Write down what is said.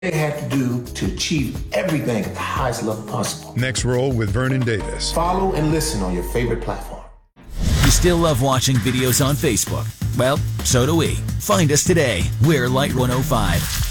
they had to do to achieve everything at the highest level possible. Next Roll with Vernon Davis. Follow and listen on your favorite platform. You still love watching videos on Facebook? Well, so do we. Find us today. We're Light 105.